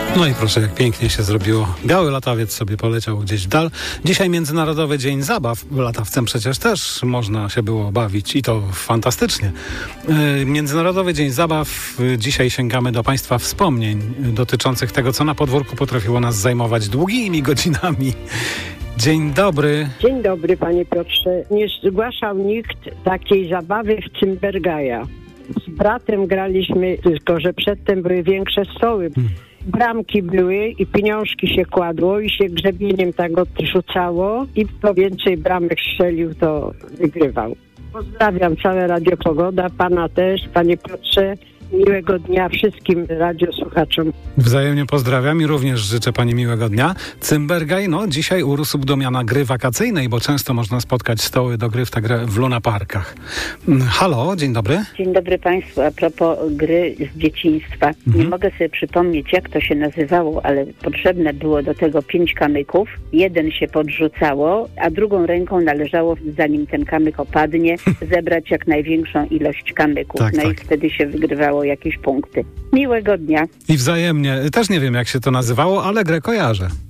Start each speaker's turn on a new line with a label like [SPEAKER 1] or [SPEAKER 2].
[SPEAKER 1] No i proszę, jak pięknie się zrobiło. Biały latawiec sobie poleciał gdzieś w dal. Dzisiaj Międzynarodowy Dzień Zabaw. Latawcem przecież też można się było bawić i to fantastycznie. Międzynarodowy Dzień Zabaw. Dzisiaj sięgamy do Państwa wspomnień dotyczących tego, co na podwórku potrafiło nas zajmować długimi godzinami. Dzień dobry.
[SPEAKER 2] Dzień dobry, panie Piotrze. Nie zgłaszał nikt takiej zabawy w Cymbergaja. Z bratem graliśmy, tylko że przedtem były większe stoły. Bramki były i pieniążki się kładło i się grzebieniem tak odrzucało i kto więcej bramek strzelił, to wygrywał. Pozdrawiam całe Radio Pogoda, pana też, panie Piotrze. Miłego dnia wszystkim radiosłuchaczom.
[SPEAKER 1] Wzajemnie pozdrawiam i również życzę pani miłego dnia. Cymbergaj, dzisiaj urósł do miana gry wakacyjnej, bo często można spotkać stoły do gry w tę grę w lunaparkach. Halo, dzień dobry.
[SPEAKER 3] Dzień dobry państwu. A propos gry z dzieciństwa. Nie mogę sobie przypomnieć, jak to się nazywało, ale potrzebne było do tego 5 kamyków. Jeden się podrzucało, a drugą ręką należało, zanim ten kamyk opadnie, zebrać jak największą ilość kamyków.
[SPEAKER 1] Tak.
[SPEAKER 3] I wtedy się wygrywało jakieś punkty. Miłego dnia.
[SPEAKER 1] I wzajemnie. Też nie wiem, jak się to nazywało, ale grę kojarzę.